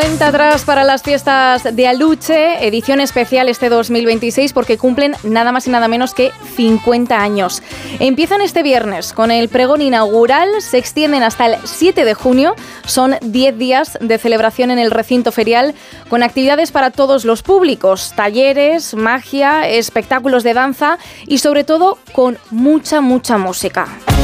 Cuenta atrás para las fiestas de Aluche, edición especial este 2026 porque cumplen nada más y nada menos que 50 años. Empiezan este viernes con el pregón inaugural, se extienden hasta el 7 de junio, son 10 días de celebración en el recinto ferial con actividades para todos los públicos, talleres, magia, espectáculos de danza y sobre todo con mucha música.